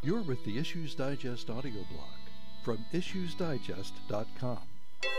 You're with the Issues Digest audio blog from issuesdigest.com.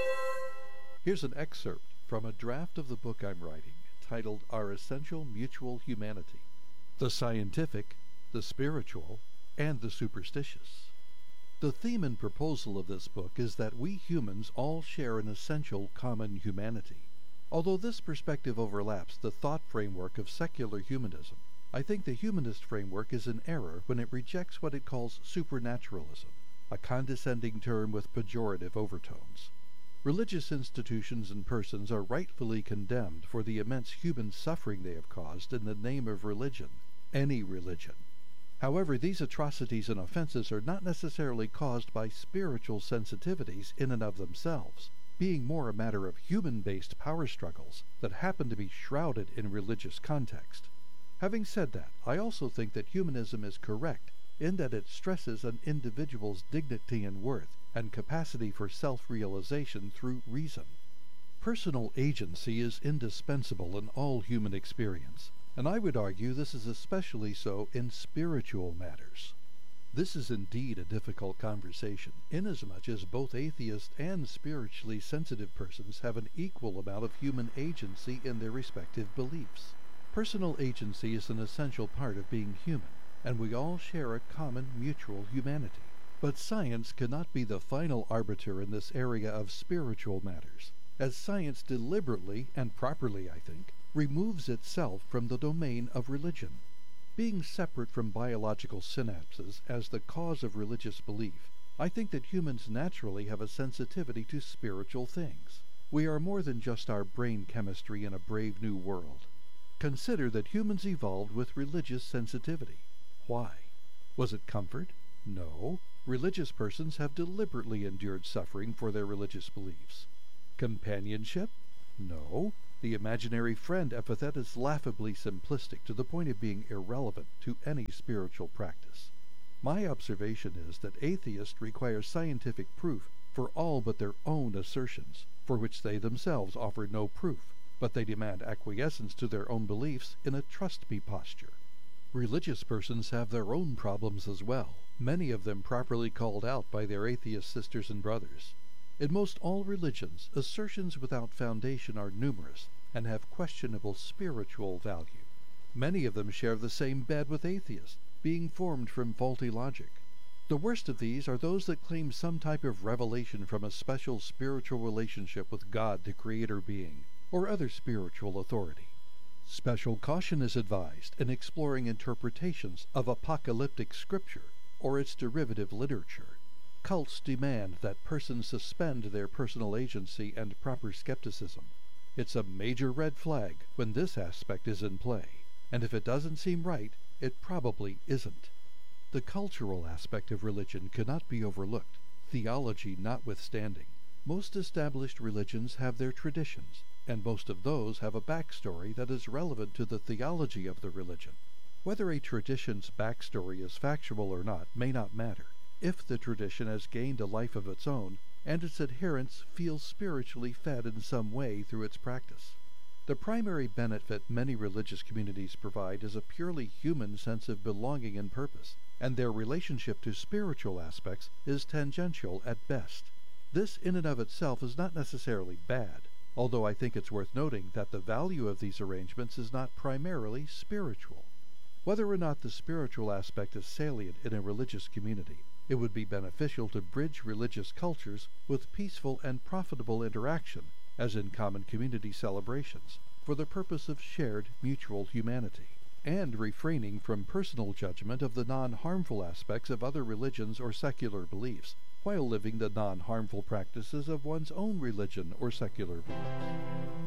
Here's an excerpt from a draft of the book I'm writing titled Our Essential Mutual Humanity: The Scientific, the Spiritual, and the Superstitious. The theme and proposal of this book is that we humans all share an essential common humanity. Although this perspective overlaps the thought framework of secular humanism, I think the humanist framework is in error when it rejects what it calls supernaturalism, a condescending term with pejorative overtones. Religious institutions and persons are rightfully condemned for the immense human suffering they have caused in the name of religion, any religion. However, these atrocities and offenses are not necessarily caused by spiritual sensitivities in and of themselves, being more a matter of human-based power struggles that happen to be shrouded in religious context. Having said that, I also think that humanism is correct in that it stresses an individual's dignity and worth and capacity for self-realization through reason. Personal agency is indispensable in all human experience, and I would argue this is especially so in spiritual matters. This is indeed a difficult conversation, inasmuch as both atheist and spiritually sensitive persons have an equal amount of human agency in their respective beliefs. Personal agency is an essential part of being human, and we all share a common mutual humanity. But science cannot be the final arbiter in this area of spiritual matters, as science deliberately, and properly I think, removes itself from the domain of religion. Being separate from biological synapses as the cause of religious belief, I think that humans naturally have a sensitivity to spiritual things. We are more than just our brain chemistry in a brave new world. Consider that humans evolved with religious sensitivity. Why? Was it comfort? No. Religious persons have deliberately endured suffering for their religious beliefs. Companionship? No. The imaginary friend epithet is laughably simplistic to the point of being irrelevant to any spiritual practice. My observation is that atheists require scientific proof for all but their own assertions, for which they themselves offer no proof, but they demand acquiescence to their own beliefs in a trust-me posture. Religious persons have their own problems as well, many of them properly called out by their atheist sisters and brothers. In most all religions, assertions without foundation are numerous and have questionable spiritual value. Many of them share the same bed with atheists, being formed from faulty logic. The worst of these are those that claim some type of revelation from a special spiritual relationship with God, the Creator being, or other spiritual authority. Special caution is advised in exploring interpretations of apocalyptic scripture or its derivative literature. Cults demand that persons suspend their personal agency and proper skepticism. It's a major red flag when this aspect is in play, and if it doesn't seem right, it probably isn't. The cultural aspect of religion cannot be overlooked, theology notwithstanding. Most established religions have their traditions, and most of those have a backstory that is relevant to the theology of the religion. Whether a tradition's backstory is factual or not may not matter, if the tradition has gained a life of its own and its adherents feel spiritually fed in some way through its practice. The primary benefit many religious communities provide is a purely human sense of belonging and purpose, and their relationship to spiritual aspects is tangential at best. This in and of itself is not necessarily bad, although I think it's worth noting that the value of these arrangements is not primarily spiritual. Whether or not the spiritual aspect is salient in a religious community, it would be beneficial to bridge religious cultures with peaceful and profitable interaction, as in common community celebrations, for the purpose of shared mutual humanity, and refraining from personal judgment of the non-harmful aspects of other religions or secular beliefs, while living the non-harmful practices of one's own religion or secular beliefs.